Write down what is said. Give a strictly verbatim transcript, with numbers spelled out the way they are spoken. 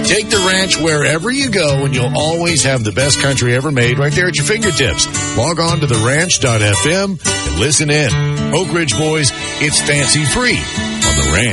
Take the ranch wherever you go, and you'll always have the best country ever made right there at your fingertips. Log on to the ranch dot f m and listen in. Oak Ridge Boys, it's fancy free on the ranch.